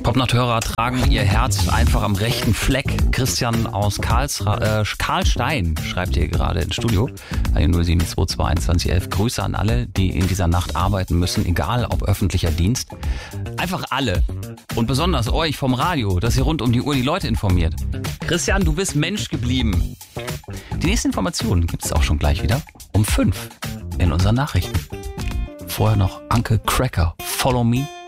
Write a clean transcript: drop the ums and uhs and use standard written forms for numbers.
Popnacht-Hörer tragen ihr Herz einfach am rechten Fleck. Christian aus Karlstein schreibt hier gerade ins Studio. 07221 2011. Grüße an alle, die in dieser Nacht arbeiten müssen, egal ob öffentlicher Dienst. Einfach alle. Und besonders euch vom Radio, dass ihr rund um die Uhr die Leute informiert. Christian, du bist Mensch geblieben. Die nächsten Informationen gibt es auch schon gleich wieder um 5 in unseren Nachrichten. Vorher noch Uncle Cracker, Follow Me.